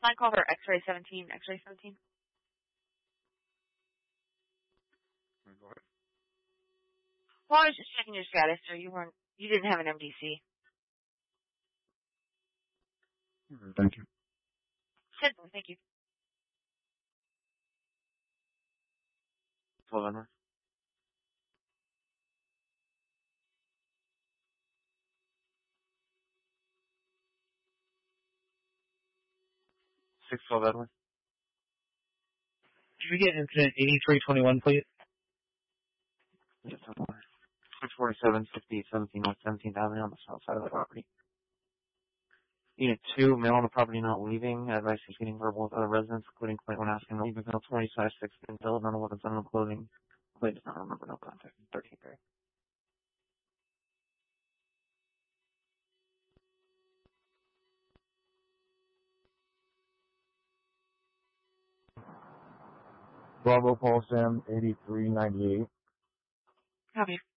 line call for X-ray 17, X-ray 17. Go ahead. Well, I was just checking your status, sir. You didn't have an MDC. Thank you. Simple, thank you. 12 Edward. 612 Edward. Did we get incident 8321, please? Yes, 647, 17 North 17th Avenue on the south side of the property. Unit 2, male on the property not leaving. Advice is getting verbal with other residents, including complaint when asking to leave. Male 20 size 6 been built, none of weapons, none of clothing. Complaint does not remember, no contact. 13th grade. Bravo Paul Sam 8398. Copy.